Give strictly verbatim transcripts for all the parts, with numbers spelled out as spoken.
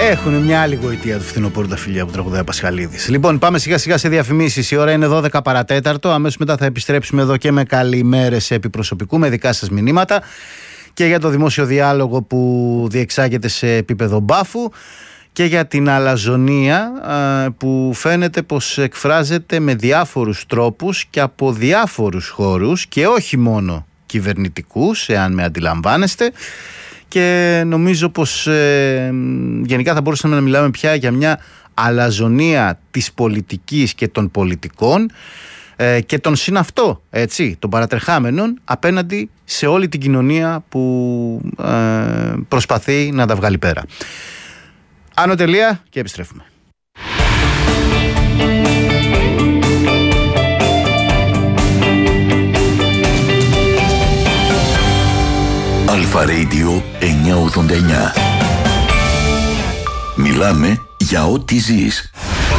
Έχουν μια άλλη γοητεία του φθινοπόρου τα φιλιά που τραγουδάει ο Πασχαλίδης. Λοιπόν, πάμε σιγά σιγά σε διαφημίσεις. Η ώρα είναι δώδεκα παρατέταρτο. Αμέσως μετά θα επιστρέψουμε εδώ και με καλημέρες επί προσωπικού, με δικά σας μηνύματα και για το δημόσιο διάλογο που διεξάγεται σε επίπεδο μπάφου και για την αλαζονία που φαίνεται πως εκφράζεται με διάφορους τρόπους και από διάφορους χώρους και όχι μόνο κυβερνητικούς, εάν με αντιλαμβάνεστε. Και νομίζω πως ε, γενικά θα μπορούσαμε να μιλάμε πια για μια αλαζονία της πολιτικής και των πολιτικών ε, και των συναυτό, έτσι, των παρατρεχάμενων απέναντι σε όλη την κοινωνία που ε, προσπαθεί να τα βγάλει πέρα. Άνω τελεία και επιστρέφουμε. Αλφα Radio εννιακόσια ογδόντα εννιά. Μιλάμε για ό,τι ζεις.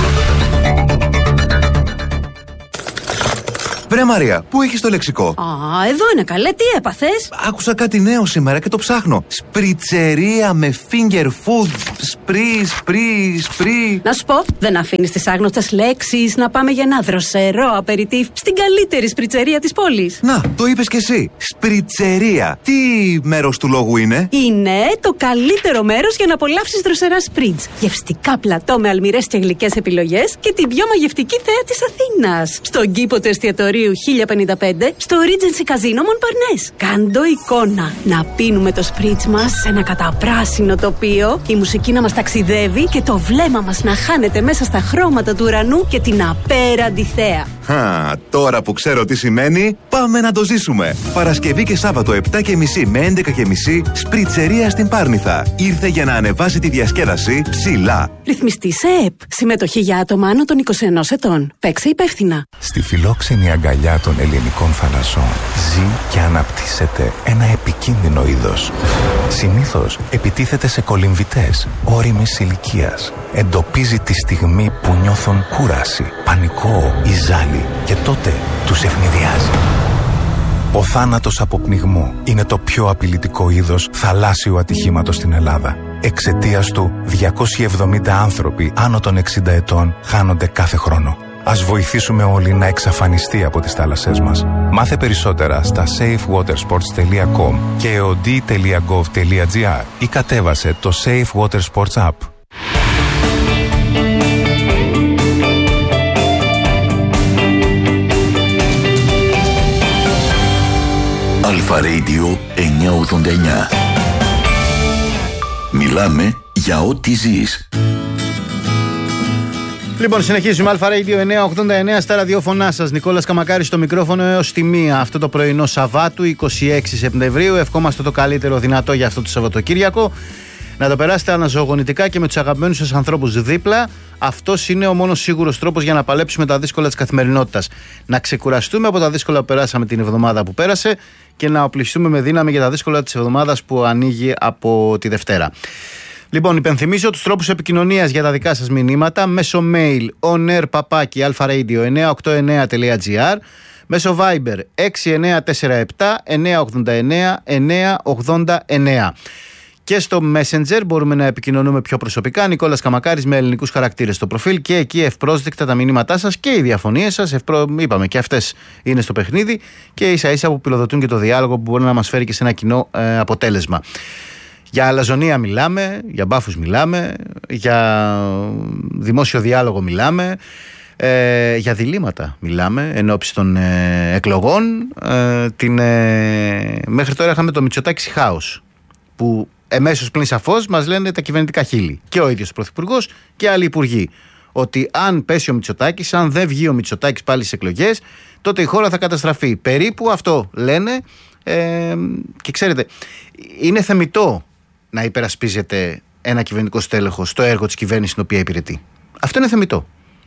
Βρε Μαρία, πού έχεις το λεξικό? Α, εδώ είναι καλέ, τι έπαθες? Άκουσα κάτι νέο σήμερα και το ψάχνω. Σπριτσερία με finger food. Σπρι, σπρι, σπρι. Να σου πω, δεν αφήνεις τις άγνωστες λέξεις να πάμε για ένα δροσερό απεριτίφ στην καλύτερη σπριτσερία της πόλης. Να, το είπες κι εσύ. Σπριτσερία. Τι μέρος του λόγου είναι? Είναι το καλύτερο μέρος για να απολαύσεις δροσερά σπριτς. Γευστικά πλατό με αλμυρές και γλυκές επιλογές και την πιο μαγευτική θέα της Αθήνας. Στον κήπο του εστιατορίου χίλια πενήντα πέντε στο Regency Casino Montparnasse. Κάντο εικόνα. Να πίνουμε το σπριτς μας σε ένα καταπράσινο τοπίο, η μουσική να μας ταξιδεύει και το βλέμμα μας να χάνεται μέσα στα χρώματα του ουρανού και την απέραντη θέα. Χα, τώρα που ξέρω τι σημαίνει, πάμε να το ζήσουμε. Παρασκευή και Σάββατο επτά και μισή με έντεκα και μισή, σπριτσερία στην Πάρνηθα. Ήρθε για να ανεβάσει τη διασκέδαση ψηλά. Ρυθμιστή σε ΕΠ. Συμμετοχή για άτομα άνω των είκοσι ενός ετών. Παίξε υπεύθυνα. Στη φιλόξενη αγκαλιά των ελληνικών θαλασσών ζει και αναπτύσσεται ένα επικίνδυνο είδος. Συνήθως επιτίθεται σε κολυμβητές όριμης ηλικίας. Εντοπίζει τη στιγμή που νιώθουν κούραση, πανικό ή ζάλι και τότε τους ευνηδιάζει. Ο θάνατος από πνιγμό είναι το πιο απειλητικό είδος θαλάσσιου ατυχήματος στην Ελλάδα. Εξαιτίας του, διακόσιοι εβδομήντα άνθρωποι άνω των εξήντα ετών χάνονται κάθε χρόνο. Ας βοηθήσουμε όλοι να εξαφανιστεί από τις θάλασσές μας. Μάθε περισσότερα στα safe water sports τελεία com και eod τελεία gov τελεία gr ή κατέβασε το Safe Water Sports App. Αλφα Radio εννιακόσια ογδόντα εννιά. Μιλάμε για ό,τι ζεις. Λοιπόν, συνεχίζουμε. Αλφα Radio εννιακόσια ογδόντα εννιά στα ραδιόφωνά σας. Νικόλας Καμακάρης στο μικρόφωνο έως τη μία. Αυτό το πρωινό Σαββάτου, είκοσι έξι Σεπτεμβρίου. Ευχόμαστε το καλύτερο δυνατό για αυτό το Σαββατοκύριακο. Να το περάσετε αναζωογονητικά και με τους αγαπημένους σας ανθρώπους δίπλα. Αυτός είναι ο μόνος σίγουρος τρόπος για να παλέψουμε τα δύσκολα της καθημερινότητας. Να ξεκουραστούμε από τα δύσκολα που περάσαμε την εβδομάδα που πέρασε και να οπλιστούμε με δύναμη για τα δύσκολα της εβδομάδας που ανοίγει από τη Δευτέρα. Λοιπόν, υπενθυμίζω τους τρόπους επικοινωνίας για τα δικά σας μηνύματα μέσω mail onair παπάκι alfaradio εννιακόσια ογδόντα εννιά τελεία gr, μέσω Viber έξι εννιά τέσσερα επτά εννιακόσια ογδόντα εννιά εννιακόσια ογδόντα εννιά. Και στο Messenger μπορούμε να επικοινωνούμε πιο προσωπικά. Νικόλας Καμακάρης με ελληνικούς χαρακτήρες στο προφίλ και εκεί ευπρόσδεκτα τα μηνύματά σας και οι διαφωνίες σας. Ευπρό... Είπαμε και αυτές είναι στο παιχνίδι και ίσα ίσα που πυροδοτούν και το διάλογο που μπορεί να μας φέρει και σε ένα κοινό ε, αποτέλεσμα. Για αλαζονία μιλάμε, για μπάφους μιλάμε, για δημόσιο διάλογο μιλάμε, ε, για διλήμματα μιλάμε εν ώψη των ε, εκλογών. Ε, την, ε, μέχρι τώρα είχαμε το Μητσοτάκη χάος που εμέσως πλην σαφώς μας λένε τα κυβερνητικά χείλη και ο ίδιος ο Πρωθυπουργός και άλλοι υπουργοί ότι αν πέσει ο Μητσοτάκης, αν δεν βγει ο Μητσοτάκης πάλι στις εκλογές, τότε η χώρα θα καταστραφεί. Περίπου αυτό λένε ε, και ξέρετε, είναι θεμιτό να υπερασπίζεται ένα κυβερνητικό στέλεχος στο έργο της κυβέρνησης την οποία υπηρετεί. Αυτό είναι θεμιτό.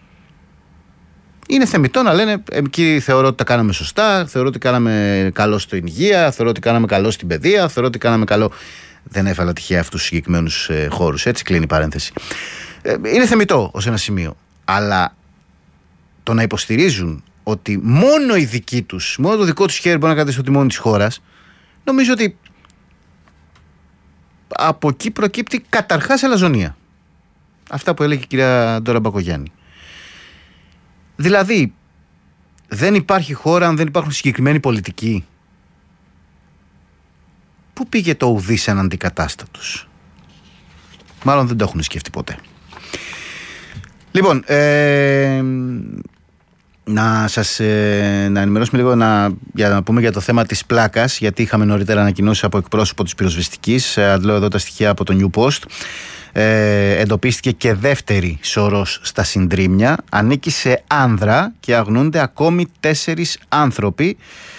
Είναι θεμιτό να λένε εκεί θεωρώ ότι τα κάναμε σωστά, θεωρώ ότι κάναμε καλό στην υγεία, θεωρώ ότι κάναμε καλό στην παιδεία, θεωρώ ότι κάναμε καλό. Δεν έφαλα τυχαία αυτούς τους συγκεκριμένους ε, χώρους, έτσι κλείνει η παρένθεση. Ε, είναι θεμιτό ως ένα σημείο. Αλλά το να υποστηρίζουν ότι μόνο οι δικοί τους, μόνο το δικό τους χέρι μπορεί να κρατήσει το τιμόνι της χώρας, νομίζω ότι από εκεί προκύπτει καταρχάς αλαζονία. αυτά που έλεγε η κυρία Ντόρα Μπακογιάννη. Δηλαδή, δεν υπάρχει χώρα αν δεν υπάρχουν συγκεκριμένοι πολιτικοί. Πού πήγε το ουδής εν αντικατάστατος? Μάλλον δεν το έχουν σκεφτεί ποτέ. Λοιπόν, ε, να σας ε, να ενημερώσουμε λίγο να, για να πούμε για το θέμα της πλάκας, γιατί είχαμε νωρίτερα ανακοινώσει από εκπρόσωπο της πυροσβεστικής. Ε, αντλώ εδώ τα στοιχεία από το New Post. Ε, εντοπίστηκε και δεύτερη σωρός στα Συντρίμμια. Ανήκει σε άνδρα και αγνοούνται ακόμη τέσσερις άνθρωποι.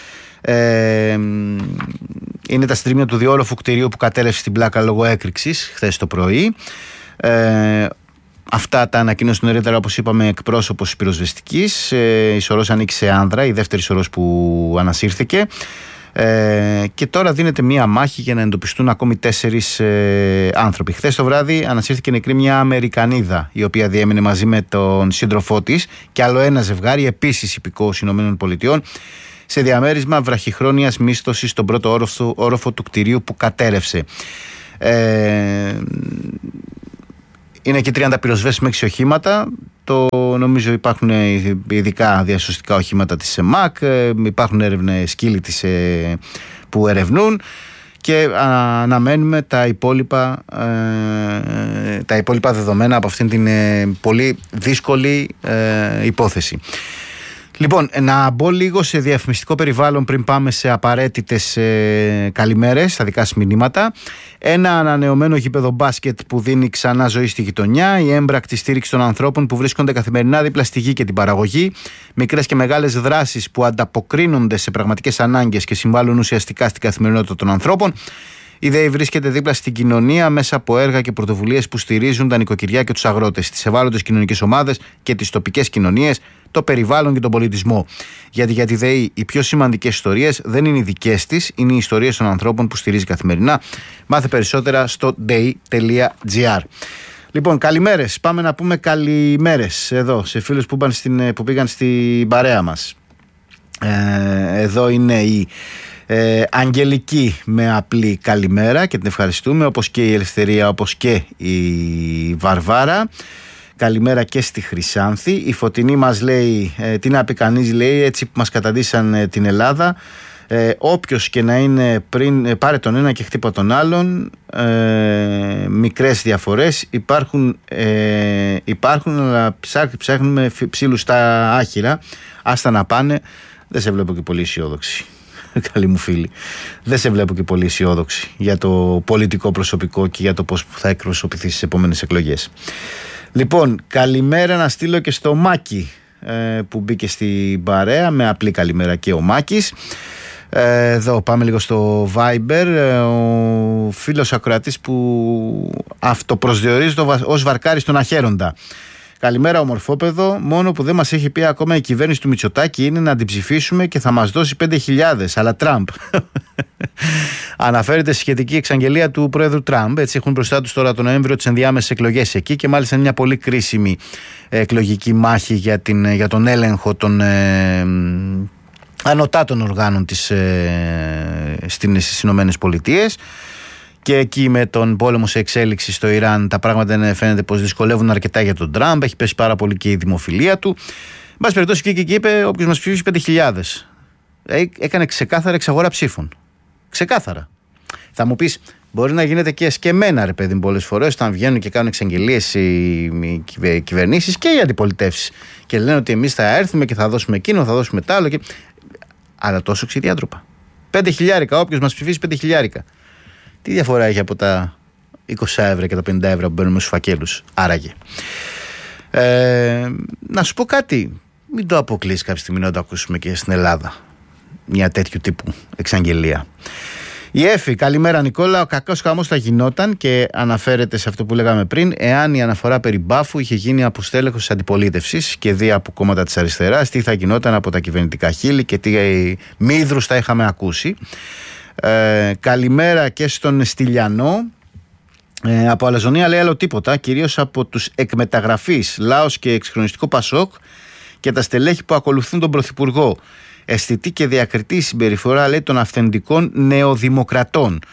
Ε, είναι τα Συντρίμμια του διόροφου κτηρίου που κατέρευσε στην πλάκα λόγω έκρηξης χθες το πρωί. Ε, Αυτά τα ανακοίνωσε νωρίτερα, όπως είπαμε, εκπρόσωπος της πυροσβεστικής. Ε, η σωρός ανήκει σε άνδρα, η δεύτερη σωρός που ανασύρθηκε. Ε, και τώρα δίνεται μία μάχη για να εντοπιστούν ακόμη τέσσερις ε, άνθρωποι. Χθες το βράδυ ανασύρθηκε νεκρή μια Αμερικανίδα, η οποία διέμενε μαζί με τον σύντροφό της και άλλο ένα ζευγάρι, επίσης υπηκόους Ηνωμένων Πολιτειών, σε διαμέρισμα βραχυχρόνιας μίσθωσης στον πρώτο όροφο, όροφο του κτηρίου που κατέρευσε. Ε, Είναι και τριάντα πυροσβέστες με έξι οχήματα. Το, νομίζω υπάρχουν ειδικά διασωστικά οχήματα της ΕΜΑΚ, υπάρχουν έρευνες σκύλοι της, ε, που ερευνούν και αναμένουμε τα υπόλοιπα, ε, τα υπόλοιπα δεδομένα από αυτήν την ε, πολύ δύσκολη ε, υπόθεση. Λοιπόν, να μπω λίγο σε διαφημιστικό περιβάλλον πριν πάμε σε απαραίτητες ε, καλημέρες στα δικά σας μηνύματα. Ένα ανανεωμένο γήπεδο μπάσκετ που δίνει ξανά ζωή στη γειτονιά, η έμπρακτη στήριξη των ανθρώπων που βρίσκονται καθημερινά δίπλα στη γη και την παραγωγή, μικρές και μεγάλες δράσεις που ανταποκρίνονται σε πραγματικές ανάγκες και συμβάλλουν ουσιαστικά στην καθημερινότητα των ανθρώπων. Η ΔΕΗ βρίσκεται δίπλα στην κοινωνία μέσα από έργα και πρωτοβουλίες που στηρίζουν τα νοικοκυριά και τους αγρότες, τις ευάλωτες κοινωνικές ομάδες και τις τοπικές κοινωνίες, το περιβάλλον και τον πολιτισμό. Γιατί για τη ΔΕΗ οι πιο σημαντικές ιστορίες δεν είναι οι δικές της, είναι οι ιστορίες των ανθρώπων που στηρίζει καθημερινά. Μάθε περισσότερα στο ντέι τελεία τζι άρ. Λοιπόν, καλημέρες. Πάμε να πούμε καλημέρες εδώ σε φίλους που, στην, που πήγαν στην παρέα μας. Ε, εδώ είναι η Ε, Αγγελική με απλή καλημέρα και την ευχαριστούμε, όπως και η Ελευθερία, όπως και η Βαρβάρα. Καλημέρα και στη Χρυσάνθη. Η Φωτεινή μας λέει, ε, τι να πει κανείς, λέει, έτσι που μας καταντήσαν ε, την Ελλάδα, ε, όποιος και να είναι πριν, ε, πάρε τον ένα και χτύπα τον άλλον, ε, μικρές διαφορές υπάρχουν, ε, υπάρχουν αλλά ψάχ, ψάχνουμε ψήλους στα άχυρα, άστα να πάνε. Δεν σε βλέπω και πολύ αισιόδοξη. Καλή μου φίλη, δεν σε βλέπω και πολύ αισιόδοξη για το πολιτικό προσωπικό και για το πώς θα εκπροσωπηθεί στις επόμενες εκλογές. Λοιπόν, καλημέρα να στείλω και στο Μάκη ε, που μπήκε στην παρέα, με απλή καλημέρα και ο Μάκης. Ε, εδώ πάμε λίγο στο Viber. Ε, ο φίλος ακροατής που αυτοπροσδιορίζεται ως βαρκάρι στον Αχέροντα. Καλημέρα, ομορφόπεδο. Μόνο που δεν μας έχει πει ακόμα η κυβέρνηση του Μητσοτάκη είναι να την ψηφίσουμε και θα μας δώσει πέντε χιλιάδες. Αλλά Τραμπ. Αναφέρεται στη σχετική εξαγγελία του πρόεδρου Τραμπ. Έτσι έχουν μπροστά τους τώρα τον Νοέμβριο τις ενδιάμεσες εκλογές εκεί και μάλιστα είναι μια πολύ κρίσιμη εκλογική μάχη για, την, για τον έλεγχο των ε, ανωτάτων οργάνων της, ε, στις Ηνωμένες Πολιτείες. Και εκεί με τον πόλεμο σε εξέλιξη στο Ιράν τα πράγματα φαίνεται πως δυσκολεύουν αρκετά για τον Τραμπ. Έχει πέσει πάρα πολύ και η δημοφιλία του. Εν πάση περιπτώσει, και εκεί είπε: όποιος μας ψηφίσει πέντε χιλιάδες. Έκανε ξεκάθαρα εξαγορά ψήφων. Ξεκάθαρα. Θα μου πεις, μπορεί να γίνεται και εσκεμμένα, ρε παιδί μου, πολλές φορές όταν βγαίνουν και κάνουν εξαγγελίες οι κυβερνήσεις και οι αντιπολιτεύσεις. Και λένε ότι εμείς θα έρθουμε και θα δώσουμε εκείνο, θα δώσουμε τ' άλλο. Και... αλλά τόσο ξηδιάντροπα. Πέντε χιλιάρικα, όποιος μας ψηφίσει πέντε χιλιάρικα. Τι διαφορά έχει από τα είκοσι ευρώ και τα πενήντα ευρώ που μπαίνουμε στους φακέλους, άραγε. Ε, να σου πω κάτι, μην το αποκλείσει κάποια στιγμή να το ακούσουμε και στην Ελλάδα. Μια τέτοιου τύπου εξαγγελία. Η Έφη, καλημέρα Νικόλα. Ο κακός χαμός θα γινόταν και αναφέρεται σε αυτό που λέγαμε πριν, εάν η αναφορά περί μπάφου είχε γίνει από στέλεχος της αντιπολίτευσης και δει από κόμματα της αριστεράς, τι θα γινόταν από τα κυβερνητικά χείλη και τι μύδρους θα είχαμε ακούσει. Ε, καλημέρα και στον Στυλιανό. Ε, από Αλαζονία λέει άλλο τίποτα, κυρίως από τους εκμεταγραφείς Λάος και εξυγχρονιστικό Πασόκ και τα στελέχη που ακολουθούν τον Πρωθυπουργό. Αισθητή και διακριτή συμπεριφορά, λέει, των αυθεντικών νεοδημοκρατών.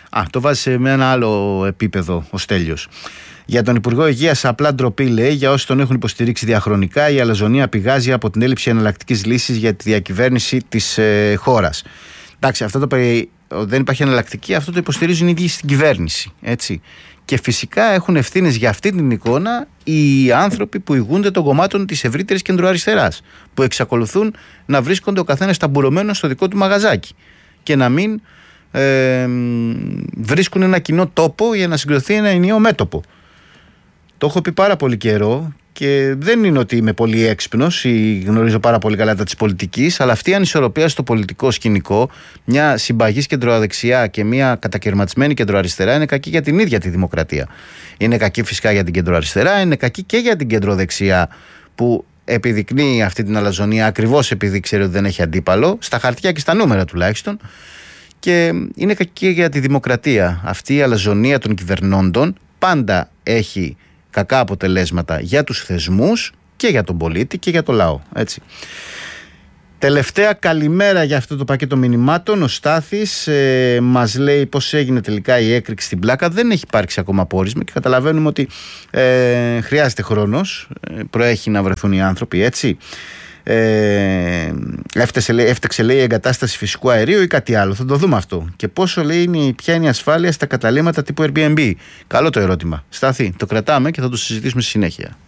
Α, το βάζει σε ένα άλλο επίπεδο ο Στέλιος. Για τον Υπουργό Υγείας απλά ντροπή, λέει, για όσοι τον έχουν υποστηρίξει διαχρονικά. Η αλαζονία πηγάζει από την έλλειψη εναλλακτικής λύσης για τη διακυβέρνηση της ε, χώρας. Εντάξει, αυτό το περι... δεν υπάρχει εναλλακτική, αυτό το υποστηρίζουν οι ίδιοι στην κυβέρνηση. Έτσι. Και φυσικά έχουν ευθύνες για αυτή την εικόνα οι άνθρωποι που ηγούνται των κομμάτων της ευρύτερης κεντροαριστεράς, που εξακολουθούν να βρίσκονται ο καθένας ταμπουρωμένος στο δικό του μαγαζάκι και να μην ε, βρίσκουν ένα κοινό τόπο για να συγκροθεί ένα ενιαίο μέτωπο. Το έχω πει πάρα πολύ καιρό και δεν είναι ότι είμαι πολύ έξυπνος ή γνωρίζω πάρα πολύ καλά τα της πολιτικής, αλλά αυτή η ανισορροπία στο πολιτικό σκηνικό, μια συμπαγής κεντροαδεξιά και μια κατακαιρματισμένη κεντροαριστερά, είναι κακή για την ίδια τη δημοκρατία. Είναι κακή φυσικά για την κεντροαριστερά, είναι κακή και για την κεντροδεξιά που επιδεικνύει αυτή την αλαζονία ακριβώς επειδή ξέρει ότι δεν έχει αντίπαλο, στα χαρτιά και στα νούμερα τουλάχιστον. Και είναι κακή για τη δημοκρατία. Αυτή η αλαζονία των κυβερνώντων πάντα έχει κακά αποτελέσματα για τους θεσμούς και για τον πολίτη και για το λαό. Έτσι. Τελευταία καλημέρα για αυτό το πακέτο μηνυμάτων. Ο Στάθης ε, μας λέει πώς έγινε τελικά η έκρηξη στην Πλάκα. Δεν έχει υπάρξει ακόμα πόρισμα και καταλαβαίνουμε ότι ε, χρειάζεται χρόνος. Ε, προέχει να βρεθούν οι άνθρωποι, έτσι. Ε, έφταξε, λέει, έφταξε λέει η εγκατάσταση φυσικού αερίου ή κάτι άλλο. Θα το δούμε αυτό. Και πόσο, λέει, είναι, ποια είναι η ασφάλεια στα καταλύματα τύπου Airbnb. Καλό το ερώτημα. Στάθη, το κρατάμε και θα το συζητήσουμε στη συνέχεια.